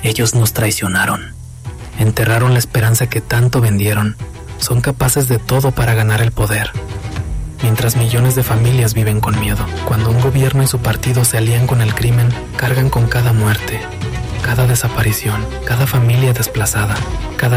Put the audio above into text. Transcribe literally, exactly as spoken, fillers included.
Ellos nos traicionaron. Enterraron la esperanza que tanto vendieron. Son capaces de todo para ganar el poder. Mientras millones de familias viven con miedo. Cuando un gobierno y su partido se alían con el crimen, cargan con cada muerte, cada desaparición, cada familia desplazada, cada